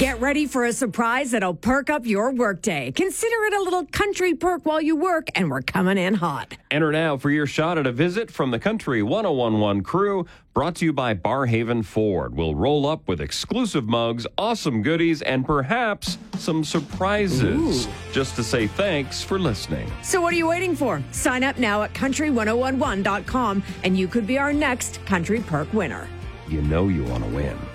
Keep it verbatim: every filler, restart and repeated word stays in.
Get ready for a surprise that'll perk up your workday. Consider it a little country perk while you work, and we're coming in hot. Enter now for your shot at a visit from the Country one oh one one crew, brought to you by Barhaven Ford. We'll roll up with exclusive mugs, awesome goodies, and perhaps some surprises. Ooh. Just to say thanks for listening. So what are you waiting for? Sign up now at country one oh one one dot com, and you could be our next country perk winner. You know you want to win.